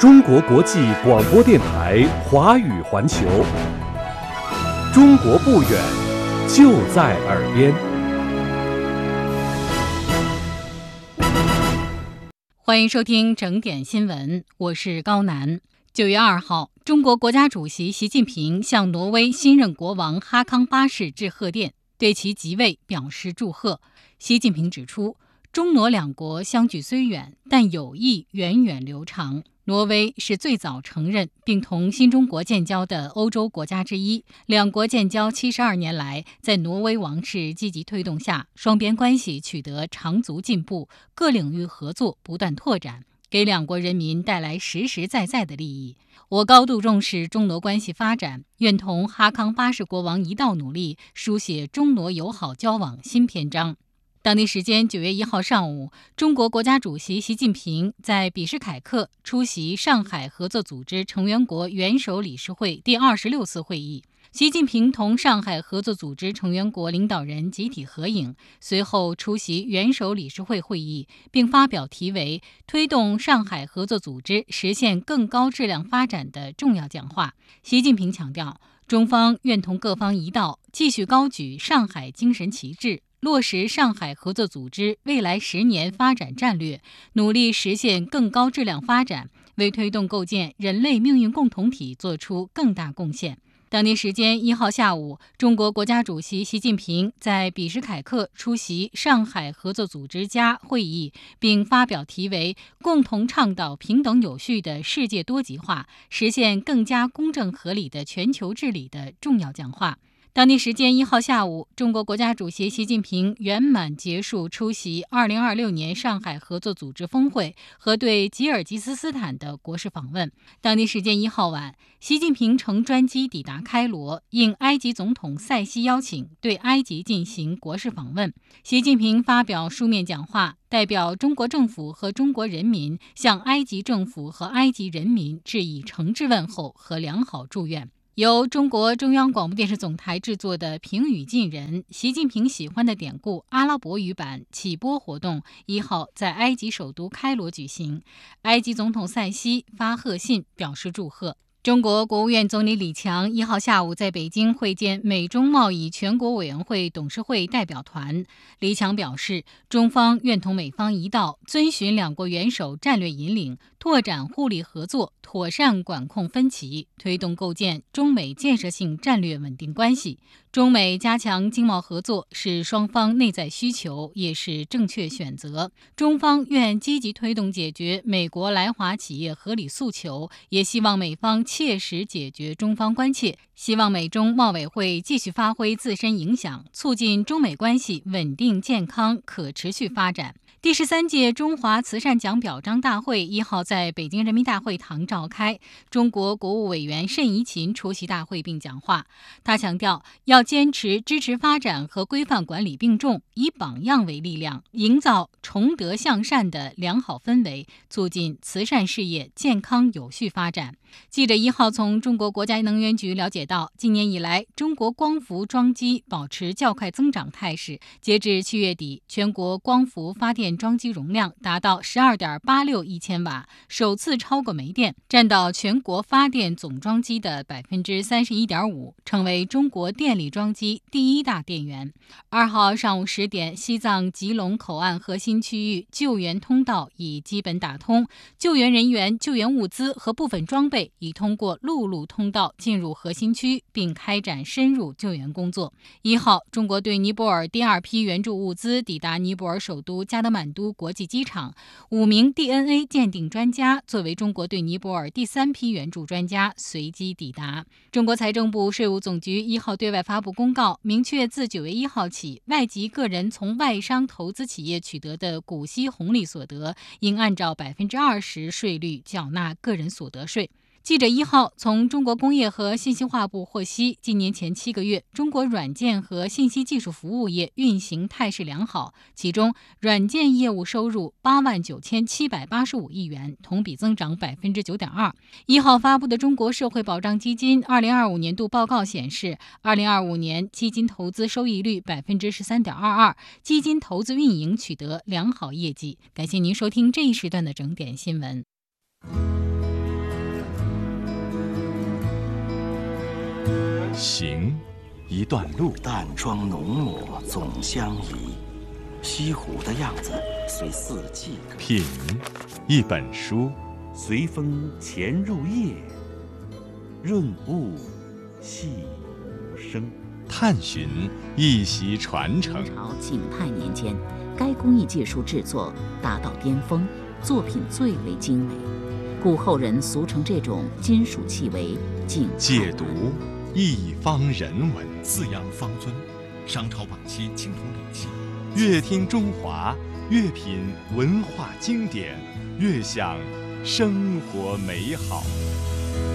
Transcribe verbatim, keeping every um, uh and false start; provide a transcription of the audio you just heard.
中国国际广播电台华语环球，中国不远，就在耳边。 欢迎收听整点新闻，我是高楠。九月二号，中国国家主席习近平向挪威新任国王哈康八世致贺电，对其即位表示祝贺。习近平指出，中挪两国相距虽远，但友谊源远流长。挪威是最早承认并同新中国建交的欧洲国家之一，两国建交七十二年来，在挪威王室积极推动下，双边关系取得长足进步，各领域合作不断拓展，给两国人民带来实实在在的利益。我高度重视中挪关系发展，愿同哈康八世国王一道努力，书写中挪友好交往新篇章。当地时间九月一号上午，中国国家主席习近平在比什凯克出席上海合作组织成员国元首理事会第二十六次会议。习近平同上海合作组织成员国领导人集体合影，随后出席元首理事会会议，并发表题为“推动上海合作组织实现更高质量发展”的重要讲话。习近平强调，中方愿同各方一道，继续高举上海精神旗帜，落实上海合作组织未来十年发展战略，努力实现更高质量发展，为推动构建人类命运共同体做出更大贡献。当地时间一号下午，中国国家主席习近平在比什凯克出席上海合作组织家会议，并发表题为“共同倡导平等有序的世界多极化，实现更加公正合理的全球治理”的重要讲话。当地时间一号下午，中国国家主席习近平圆满结束出席二零二六年上海合作组织峰会和对吉尔吉斯斯坦的国事访问。当地时间一号晚，习近平乘专机抵达开罗，应埃及总统塞西邀请，对埃及进行国事访问。习近平发表书面讲话，代表中国政府和中国人民向埃及政府和埃及人民致以诚挚问候和良好祝愿。由中国中央广播电视总台制作的平语近人习近平喜欢的典故阿拉伯语版启播活动一号在埃及首都开罗举行，埃及总统塞西发贺信表示祝贺。中国国务院总理李强一号下午在北京会见美中贸易全国委员会董事会代表团。李强表示，中方愿同美方一道，遵循两国元首战略引领，拓展互利合作，妥善管控分歧，推动构建中美建设性战略稳定关系。中美加强经贸合作是双方内在需求，也是正确选择。中方愿积极推动解决美国来华企业合理诉求，也希望美方切实解决中方关切，希望美中贸委会继续发挥自身影响，促进中美关系稳定、健康、可持续发展。第十三届中华慈善奖表彰大会一号在北京人民大会堂召开，中国国务委员谌贻琴出席大会并讲话。他强调，要坚持支持发展和规范管理并重，以榜样为力量，营造崇德向善的良好氛围，促进慈善事业健康有序发展。记者一号从中国国家能源局了解到，今年以来，中国光伏装机保持较快增长态势。截至七月底，全国光伏发电装机容量达到 十二点八六亿千瓦，首次超过煤电，占到全国发电总装机的 百分之三十一点五， 成为中国电力装机第一大电源。二号上午十点，西藏吉隆口岸核心区域救援通道已基本打通，救援人员、救援物资和部分装备已通过陆路通道进入核心区，并开展深入救援工作。一号，中国对尼泊尔第二批援助物资抵达尼泊尔首都加德满都国际机场，五名 D N A 鉴定专家作为中国对尼泊尔第三批援助专家随机抵达。中国财政部税务总局一号对外发布公告，明确自九月一号起，外籍个人从外商投资企业取得的股息红利所得，应按照百分之二十税率缴纳个人所得税。记者一号从中国工业和信息化部获悉，今年前七个月，中国软件和信息技术服务业运行态势良好，其中软件业务收入八万九千七百八十五亿元，同比增长百分之九点二。一号发布的中国社会保障基金二零二五年度报告显示，二零二五年基金投资收益率百分之十三点二二，基金投资运营取得良好业绩。感谢您收听这一时段的整点新闻。 行，一段路。 淡妆浓抹总相宜，西湖的样子随四季歌。 品，一本书。 随风潜入夜，润物细无声。 探寻，一袭传承。 明朝景泰年间，该工艺技术制作达到巅峰，作品最为精美，故后人俗称这种金属器为景泰。 解读，一方人文。 四羊方尊，商朝晚期青铜礼器。 越听中华，越品文化经典，越享生活美好。